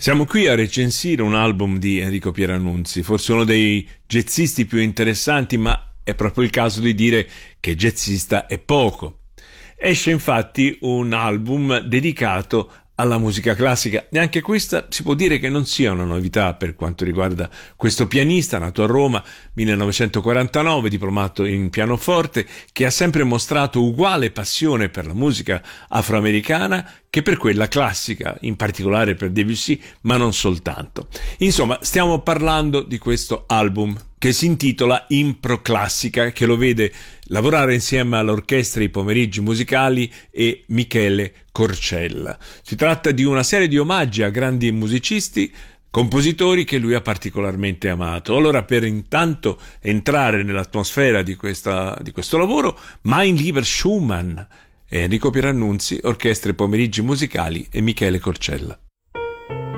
Siamo qui a recensire un album di Enrico Pierannunzi, forse uno dei jazzisti più interessanti, ma è proprio il caso di dire che jazzista è poco. Esce infatti un album dedicato alla musica classica e anche questa si può dire che non sia una novità per quanto riguarda questo pianista nato a Roma 1949, diplomato in pianoforte, che ha sempre mostrato uguale passione per la musica afroamericana che per quella classica, in particolare per Debussy, ma non soltanto. Insomma, stiamo parlando di questo album che si intitola Impro Classica, che lo vede lavorare insieme all'orchestra I Pomeriggi Musicali e Michele Corcella. Si tratta di una serie di omaggi a grandi musicisti, compositori che lui ha particolarmente amato. Allora, per intanto entrare nell'atmosfera di questo lavoro, Mein lieber Schumann, Enrico Pierannunzi, orchestra I Pomeriggi Musicali e Michele Corcella.